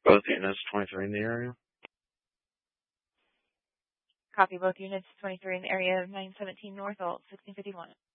Both units, 23 in the area. Copy both units, 23 in the area of 917 North Alt, 1651.